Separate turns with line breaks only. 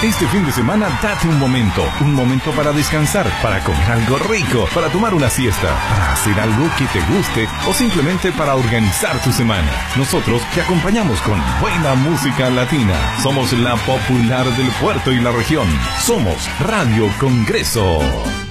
Este fin de semana date un momento para descansar, para comer algo rico, para tomar una siesta, para hacer algo que te guste o simplemente para organizar tu semana. Nosotros te acompañamos con buena música latina. Somos la popular del puerto y la región. Somos Radio Congreso.